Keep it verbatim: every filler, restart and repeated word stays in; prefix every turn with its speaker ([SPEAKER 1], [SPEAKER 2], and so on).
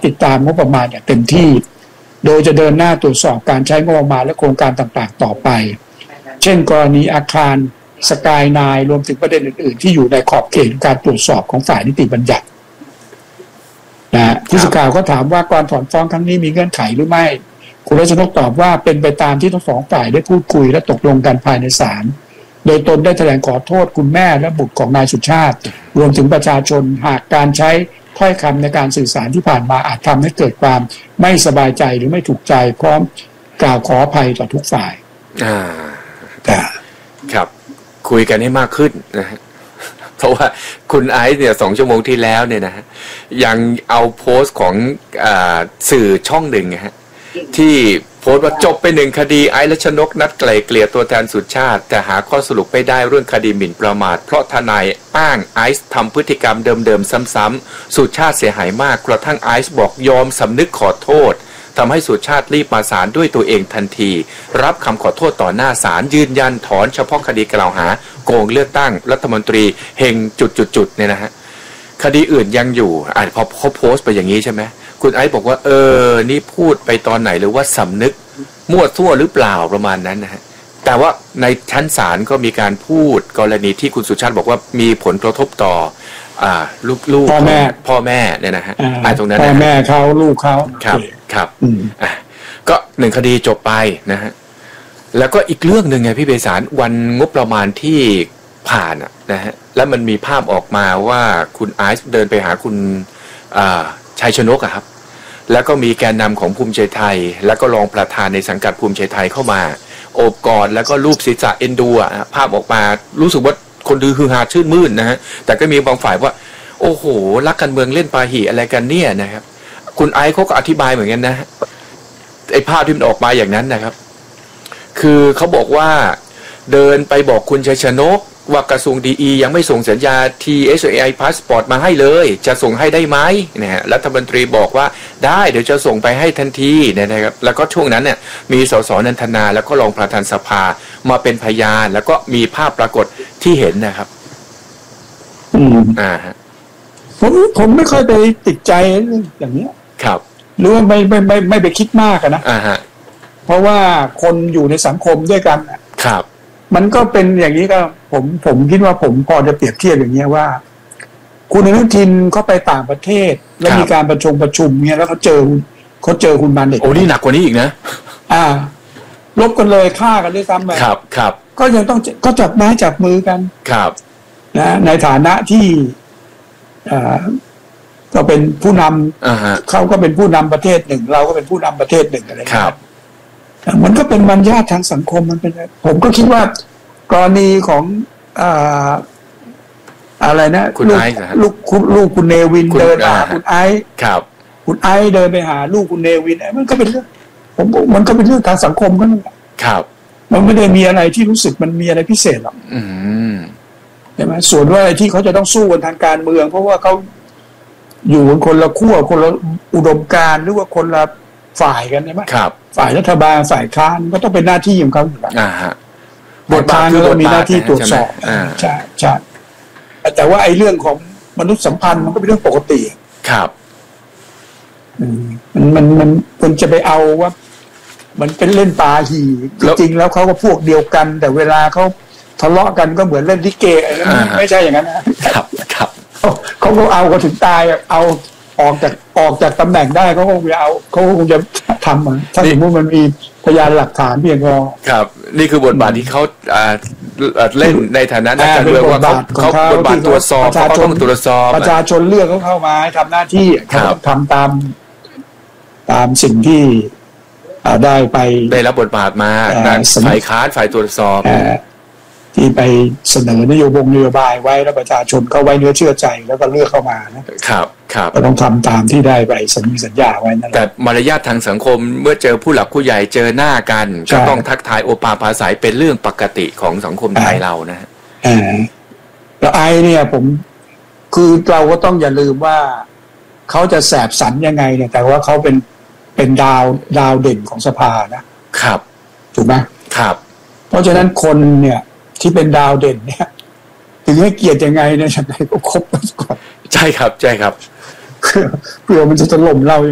[SPEAKER 1] ติดตามงบประมาณอย่างเต็มที่โดยจะเดินหน้าตรวจสอบการใช้งบประมาณและโครงการต่างๆต่อไปเช่นกรณีอาคารสกายไนน์รวมถึงประเด็นอื่นๆที่อยู่ในขอบเขตการตรวจสอบของฝ่ายนิติบัญญัตินะผู้สื่อข่าวก็ถามว่าการถอนฟ้องครั้งนี้มีเงื่อนไขหรือไม่คุณรัชนกตอบว่าเป็นไปตามที่ทั้งสองฝ่ายได้พูดคุยและตกลงกันภายในศาลโดยตนได้แถลงขอโทษคุณแม่และบุตรของนายสุชาติรวมถึงประชาชนหากการใช้ถ้อยคำในการสื่อสารที่ผ่านมาอาจทำให้เกิดความไม่สบายใจหรือไม่ถูกใจพร้อมกล่าวขออภัยต่อทุกฝ่าย
[SPEAKER 2] อ่าครับคุยกันให้มากขึ้นนะฮะเพราะว่าคุณไอซ์เนี่ยสองชั่วโมงที่แล้วเนี่ยนะฮะยังเอาโพสต์ของอ่าสื่อช่องหนึ่งฮะที่โพสต์ว่าจบไปหนึ่งคดีไอซ์และชนกนัดไกล่เกลี่ยตัวแทนสุชาติแต่หาข้อสรุปไม่ได้เรื่องคดีหมิ่นประมาทเพราะทนายอ้างไอซ์ทำพฤติกรรมเดิมๆซ้ำๆสุชาติเสียหายมากกระทั่งไอซ์บอกยอมสำนึกขอโทษทำให้สุชาติรีบมาศาลด้วยตัวเองทันทีรับคำขอโทษต่อหน้าศาลยืนยันถอนเฉพาะคดีกล่าวหาโกงเลือกตั้งรัฐมนตรีเฮงจุดๆๆเนี่ยนะฮะคดีอื่นยังอยู่อ่าพอเขาโพสต์ไปอย่างนี้ใช่ไหมคุณไอซ์บอกว่าเออนี่พูดไปตอนไหนหรือว่าสำนึกมั่วซั่วหรือเปล่าประมาณนั้นนะฮะแต่ว่าในชั้นศาลก็มีการพูดกรณีที่คุณสุชาติบอกว่ามีผลกระทบต่ออ่าลูกๆพ่อแม่พ่อแม่เนี่ยนะฮะอ่าตรงนั้นพ่อ
[SPEAKER 1] แม่เขาลูกเขา
[SPEAKER 2] ครับครับอ่ะก็หนึ่งคดีจบไปนะฮะแล้วก็อีกเรื่องหนึ่งไงพี่เบสารวันงบประมาณที่ผ่านอ่ะนะฮะแล้วมันมีภาพออกมาว่าคุณไอซ์เดินไปหาคุณอ่าชัยชนกอะครับแล้วก็มีแกนนำของภูมิใจไทยแล้วก็รองประธานในสังกัดภูมิใจไทยเข้ามาโอบกอดแล้วก็รูปศีรษะเอ็นดูอ่ะภาพออกมารู้สึกว่าคนดูฮือฮาชื่นมื่นนะฮะแต่ก็มีบางฝ่ายว่าโอ้โหรักการเมืองเล่นปาหี่อะไรกันเนี่ยนะครับคุณไอซ์เขาก็อธิบายเหมือนกันนะไอ้ภาพที่มันออกมาอย่างนั้นนะครับคือเขาบอกว่าเดินไปบอกคุณชัยชนกว่ากระทรวงดีอียังไม่ส่งสัญญา ที เอส เอ ไอ Passport มาให้เลยจะส่งให้ได้ไหมนะฮะรัฐมนตรีบอกว่าได้เดี๋ยวจะส่งไปให้ทันทีนะครับแล้วก็ช่วงนั้นเนี่ยมีสสนันทนาแล้วก็รองประธานสภามาเป็นพยานแล้วก็มีภาพปรากฏที่เห็นนะครับ
[SPEAKER 1] อืม
[SPEAKER 2] อ่าฮะ
[SPEAKER 1] ผมผมไม่ค่อยไปติดใจอย่างนี้
[SPEAKER 2] ครับ
[SPEAKER 1] หรือว่าไม่ไม่ไม่ไม่ไปคิดมากนะ
[SPEAKER 2] อ่าฮะ
[SPEAKER 1] เพราะว่าคนอยู่ในสังคมด้วยกัน
[SPEAKER 2] ครับ
[SPEAKER 1] มันก็เป็นอย่างนี้ก็ผมผมคิดว่าผมพอจะเปรียบเทียบอย่างนี้ว่าคุณอนุทินเขาไปต่างประเทศแล้วมีการประชุมประชุมเนี่ยแล้วเขาเจอเขาเจอคุณมาเด็ก
[SPEAKER 2] โอ้นี่หนักกว่านี้อีกนะ
[SPEAKER 1] อ่าลบกันเลยฆ่ากันด้วยซ้ำไป
[SPEAKER 2] ครับครับ
[SPEAKER 1] ก็ยังต้องก็จับไม้จับมือกัน
[SPEAKER 2] ครับ
[SPEAKER 1] นะในฐานะที่อ่าก็เป็นผู้นำเขาก็เป็นผู้นำประเทศหนึ่งเราก็เป็นผู้นำประเทศหนึ่งอะไรครับมันก็เป็นมัญญาติทางสังคมมันเป็นผมก็คิดว่ากรณีของอ่าอะไรนะลูกลูกลูกคุณเนวินเดินมาคุณไอซ์
[SPEAKER 2] ครับ
[SPEAKER 1] คุณไอซ์เดินไปหาลูกคุณเนวินมันก็เป็นเรื่องผมมันก็เป็นเรื่องทางสังคมก็นั่นแหละ
[SPEAKER 2] ครับ
[SPEAKER 1] มันไม่ได้มีอะไรที่รู้สึกมันมีอะไรพิเศษหรอก
[SPEAKER 2] อืม
[SPEAKER 1] ใช่ไหมส่วนว่าอะไรที่เขาจะต้องสู้กันทางการเมืองเพราะว่าเขาอยู่คนละขั้วคนละอุดมการณ์หรือว่าคนละฝ่ายกันใช่ไหม
[SPEAKER 2] ครับ
[SPEAKER 1] ฝ่ายรัฐบาลฝ่ายค้านก็ต้องเป็นหน้าที่ของเขาอยู่แล้ว
[SPEAKER 2] อ่าฮะ
[SPEAKER 1] บทบาทก็มีหน้าที่ตรวจสอบใช่ใช่แต่ว่าไอ้เรื่องของมนุษยสัมพันธ์มันก็เป็นเรื่องปกติ
[SPEAKER 2] ครับ
[SPEAKER 1] มันมันมันคนจะไปเอาว่ามันเป็นเล่นปาหีจริงๆแล้วเขาก็พวกเดียวกันแต่เวลาเขาทะเลาะกันก็เหมือนเล่นลิเกไม่ใช่อย่างนั้น
[SPEAKER 2] นะครับครับ
[SPEAKER 1] เขาก็เอาก็ถึงตายเอาออกจากออกจากตำแหน่งได้เขาคงจะเอาเขาคงจะทำมันถ้าสมมติมันมีพยานหลักฐานเพียงพอ
[SPEAKER 2] ครับนี่คือบทบาทที่เขาเล่นในฐานะนักการเมืองว่าเขาเขาบทบาทตรวจสอบเขาต้องตรวจสอบ
[SPEAKER 1] ประชาชนเลือกเขาเข้ามาทำหน้าที่เขาทำตามตามสิ่งที่ได้ไป
[SPEAKER 2] ได้รับบทบาทมาฝ่ายค้านฝ่ายตรวจสอบ
[SPEAKER 1] ที่ไปเสนอนโยบายนโยบายไว้แล้วประชาชนก็ไว้เนื้อเชื่อใจแล้วก็เลือกเข้ามา
[SPEAKER 2] นะครับครับ
[SPEAKER 1] ก็ต้องทำตามที่ได้ไปสัญญาสัญญาไว้นั่นแหละ
[SPEAKER 2] แต่มารยาททางสังคมเมื่อเจอผู้หลักผู้ใหญ่เจอหน้ากันก็ต้องทักทายโอปาภาษาเป็นเรื่องปกติของสังคมไทยเรานะ
[SPEAKER 1] อ่าแล้วไอเนี่ยผมคือเราก็ต้องอย่าลืมว่าเขาจะแสบสันยังไงเนี่ยแต่ว่าเขาเป็นเป็นดาวดาวเด่นของสภานะครับถูกไหม
[SPEAKER 2] ครับ
[SPEAKER 1] เพราะฉะนั้นคนเนี่ยที่เป็นดาวเด่นเนี่ยถึงให้เกียรติยังไงเนี่ยฉันก็ครบก่อน
[SPEAKER 2] ใช่ครับใช่ครับ
[SPEAKER 1] เพื่อมันจะถล่มเรา